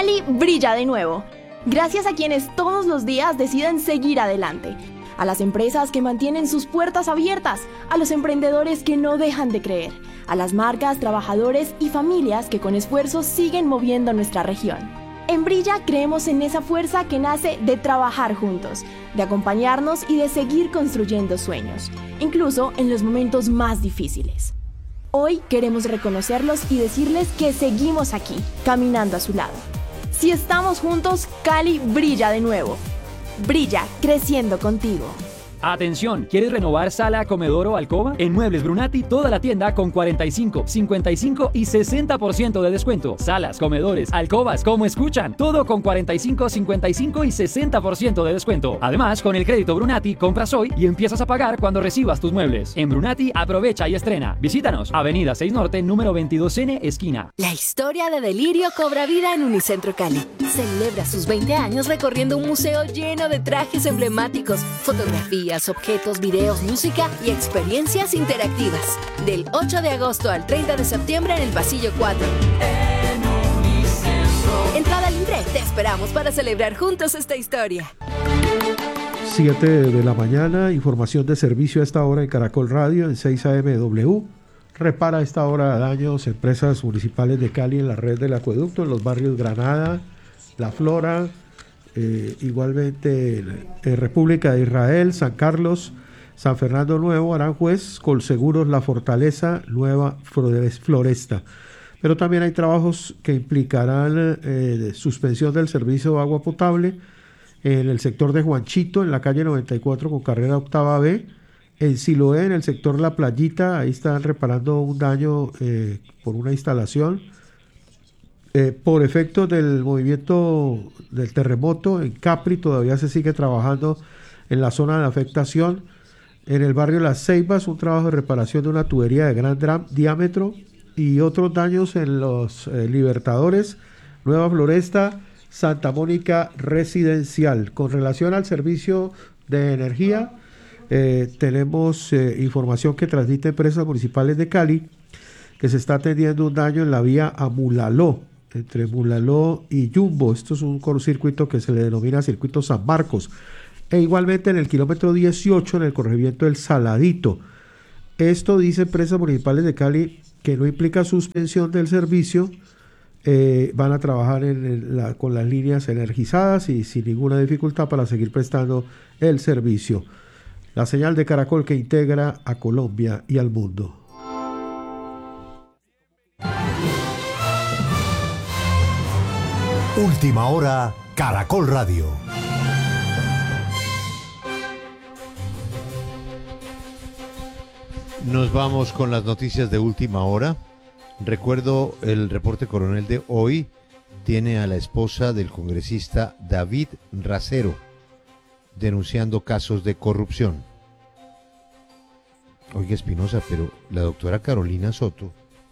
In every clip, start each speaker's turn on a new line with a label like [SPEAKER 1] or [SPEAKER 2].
[SPEAKER 1] Cali brilla de nuevo. Gracias a quienes todos los días deciden seguir adelante. A las empresas que mantienen sus puertas abiertas, a los emprendedores que no dejan de creer, a las marcas, trabajadores y familias que con esfuerzo siguen moviendo nuestra región. En Brilla creemos en esa fuerza que nace de trabajar juntos, de acompañarnos y de seguir construyendo sueños, incluso en los momentos más difíciles. Hoy queremos reconocerlos y decirles que seguimos aquí, caminando a su lado. Si estamos juntos, Cali brilla de nuevo. Brilla, creciendo contigo.
[SPEAKER 2] Atención, ¿quieres renovar sala, comedor o alcoba? En Muebles Brunati, toda la tienda con 45, 55 y 60% de descuento. Salas, comedores, alcobas, como escuchan, todo con 45, 55 y 60% de descuento. Además, con el crédito Brunati, compras hoy y empiezas a pagar cuando recibas tus muebles. En Brunati, aprovecha y estrena. Visítanos, Avenida 6 Norte, número 22N, esquina.
[SPEAKER 3] La historia de Delirio cobra vida en Unicentro Cali. Celebra sus 20 años recorriendo un museo lleno de trajes emblemáticos, fotografías, objetos, videos, música y experiencias interactivas. Del 8 de agosto al 30 de septiembre en el Pasillo 4. Entrada libre. Te esperamos para celebrar juntos esta historia.
[SPEAKER 4] 7 de la mañana, información de servicio a esta hora en Caracol Radio, en 6 AMW. Repara a esta hora daños empresas municipales de Cali en la red del acueducto, en los barrios Granada, La Flora, igualmente República de Israel, San Carlos, San Fernando Nuevo, Aranjuez, Colseguros, La Fortaleza, Nueva Floresta. Pero también hay trabajos que implicarán suspensión del servicio de agua potable en el sector de Juanchito, en la calle 94 con carrera octava B, en Siloé, en el sector La Playita, ahí están reparando un daño por una instalación. Por efecto del movimiento del terremoto en Capri todavía se sigue trabajando en la zona de afectación. En el barrio Las Ceibas, un trabajo de reparación de una tubería de gran diámetro y otros daños en los Libertadores, Nueva Floresta, Santa Mónica Residencial. Con relación al servicio de energía, tenemos información que transmite Empresas Municipales de Cali que se está atendiendo un daño en la vía a Mulaló, entre Mulaló y Yumbo. Esto es un cortocircuito que se le denomina Circuito San Marcos. E igualmente en el kilómetro 18, en el corregimiento del Saladito. Esto dice Empresas Municipales de Cali que no implica suspensión del servicio. Van a trabajar con las líneas energizadas y sin ninguna dificultad para seguir prestando el servicio. La señal de Caracol que integra a Colombia y al mundo.
[SPEAKER 5] Última hora, Caracol Radio.
[SPEAKER 6] Nos vamos con las noticias de última hora. Recuerdo el reporte coronel de hoy. Tiene a la esposa del congresista David Racero denunciando casos de corrupción. Oiga, Espinosa, pero la doctora Carolina Soto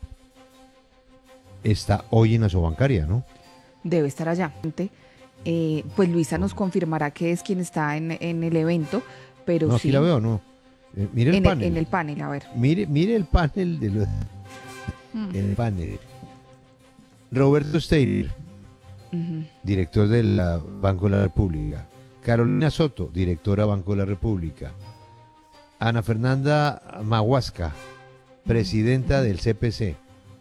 [SPEAKER 6] está hoy en Asobancaria, ¿no?
[SPEAKER 7] Debe estar allá. Pues Luisa nos confirmará que es quien está en el evento, pero
[SPEAKER 6] no,
[SPEAKER 7] sí.
[SPEAKER 6] Aquí la veo, ¿no? Mire el panel.
[SPEAKER 7] En el panel, a ver.
[SPEAKER 6] Mire el panel en el panel. Roberto Steiner, director del Banco de la República. Carolina Soto, directora Banco de la República. Ana Fernanda Mahuasca, presidenta del CPC.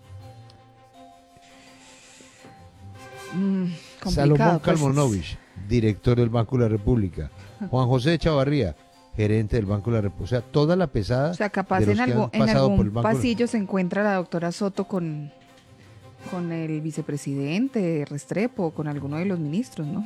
[SPEAKER 6] Salomón Kalmonovich, director del Banco de la República. Juan José Chavarría, gerente del Banco de la República. O sea, toda la pesada.
[SPEAKER 7] O sea, capaz en algún pasillo se encuentra la doctora Soto con el vicepresidente Restrepo, con alguno de los ministros, ¿no?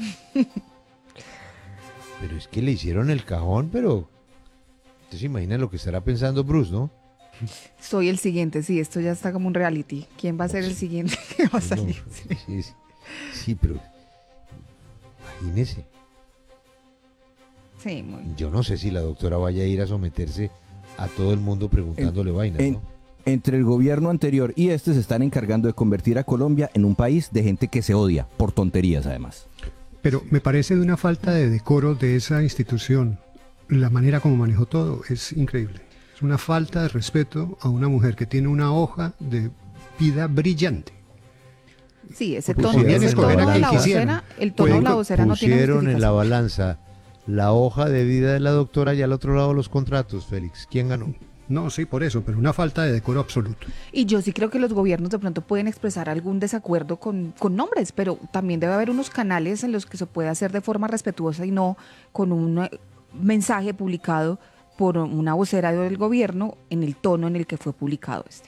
[SPEAKER 6] Pero es que le hicieron el cajón, pero usted se imagina lo que estará pensando Bruce, ¿no?
[SPEAKER 7] Soy el siguiente, sí, esto ya está como un reality. ¿Quién va a ser el siguiente que va a salir?
[SPEAKER 6] Sí, pero imagínese.
[SPEAKER 7] Sí,
[SPEAKER 6] yo no sé si la doctora vaya a ir a someterse a todo el mundo preguntándole vainas, ¿no?
[SPEAKER 8] Entre el gobierno anterior y este se están encargando de convertir a Colombia en un país de gente que se odia, por tonterías además.
[SPEAKER 9] Pero me parece de una falta de decoro de esa institución. La manera como manejó todo es increíble. Es una falta de respeto a una mujer que tiene una hoja de vida brillante.
[SPEAKER 7] Sí, ese tono de la vocera, el tono de la vocera no tiene
[SPEAKER 6] pusieron en la balanza la hoja de vida de la doctora y al otro lado los contratos, Félix. ¿Quién ganó?
[SPEAKER 9] No, sí, por eso, pero una falta de decoro absoluto.
[SPEAKER 7] Y yo sí creo que los gobiernos de pronto pueden expresar algún desacuerdo con nombres, pero también debe haber unos canales en los que se puede hacer de forma respetuosa y no con un mensaje publicado por una vocera del gobierno en el tono en el que fue publicado este.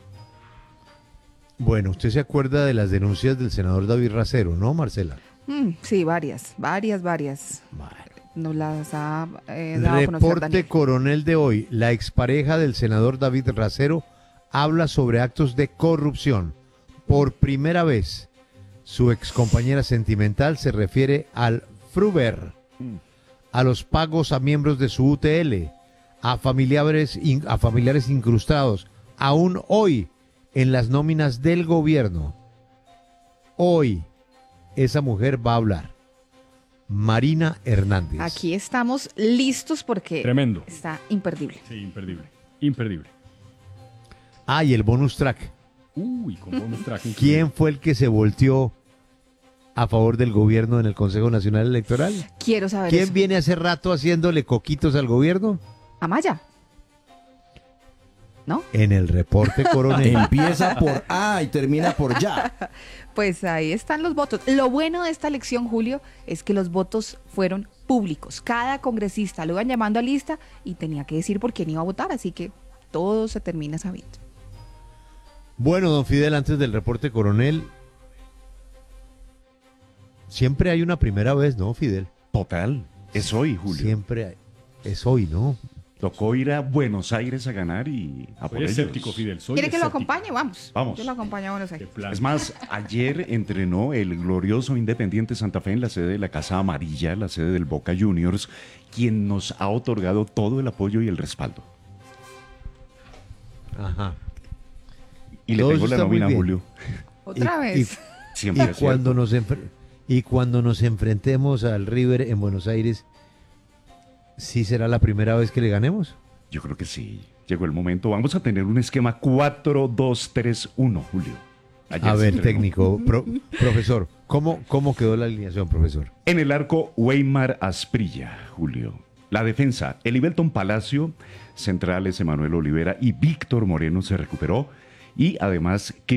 [SPEAKER 6] Bueno, usted se acuerda de las denuncias del senador David Racero, ¿no, Marcela?
[SPEAKER 7] Sí, varias. Nos las ha dado a conocer
[SPEAKER 6] Reporte
[SPEAKER 7] Daniel.
[SPEAKER 6] Coronel de hoy. La expareja del senador David Racero habla sobre actos de corrupción. Por primera vez, su excompañera sentimental se refiere al Fruber, a los pagos a miembros de su UTL, a familiares incrustados, aún hoy en las nóminas del gobierno. Hoy esa mujer va a hablar. Marina Hernández.
[SPEAKER 7] Aquí estamos listos porque
[SPEAKER 10] tremendo.
[SPEAKER 7] Está imperdible.
[SPEAKER 10] Sí, imperdible.
[SPEAKER 6] Ah, y el bonus track.
[SPEAKER 10] Uy, con bonus track.
[SPEAKER 6] ¿Quién fue el que se volteó a favor del gobierno en el Consejo Nacional Electoral?
[SPEAKER 7] Quiero saber
[SPEAKER 6] ¿Quién
[SPEAKER 7] eso.
[SPEAKER 6] viene hace rato haciéndole coquitos al gobierno?
[SPEAKER 7] Amaya. ¿No?
[SPEAKER 6] En el reporte Coronel.
[SPEAKER 8] Empieza por A y termina por ya.
[SPEAKER 7] Pues ahí están los votos. Lo bueno de esta elección, Julio, es que los votos fueron públicos. Cada congresista lo iban llamando a lista y tenía que decir por quién iba a votar, así que todo se termina sabiendo.
[SPEAKER 6] Bueno, don Fidel, antes del reporte Coronel, siempre hay una primera vez, ¿no, Fidel?
[SPEAKER 11] Total, es hoy, Julio.
[SPEAKER 6] Siempre es hoy, ¿no?
[SPEAKER 11] Tocó ir a Buenos Aires a ganar y a por ellos.
[SPEAKER 10] Soy escéptico, Fidel.
[SPEAKER 7] ¿Quiere que lo acompañe? Vamos.
[SPEAKER 11] Vamos.
[SPEAKER 7] Yo lo acompaño a Buenos Aires.
[SPEAKER 11] Es más, ayer entrenó el glorioso Independiente Santa Fe en la sede de la Casa Amarilla, la sede del Boca Juniors, quien nos ha otorgado todo el apoyo y el respaldo.
[SPEAKER 6] Ajá.
[SPEAKER 11] Y le tengo la nómina a Julio.
[SPEAKER 7] ¿Otra vez?
[SPEAKER 11] Siempre
[SPEAKER 6] y cuando nos enfrentemos al River en Buenos Aires, ¿sí será la primera vez que le ganemos?
[SPEAKER 11] Yo creo que sí. Llegó el momento. Vamos a tener un esquema 4-2-3-1, Julio.
[SPEAKER 6] A ver, técnico, profesor, ¿cómo quedó la alineación, profesor?
[SPEAKER 11] En el arco, Weimar Asprilla, Julio. La defensa, Elivelton Palacio, centrales Emanuel Olivera y Víctor Moreno se recuperó. Y además,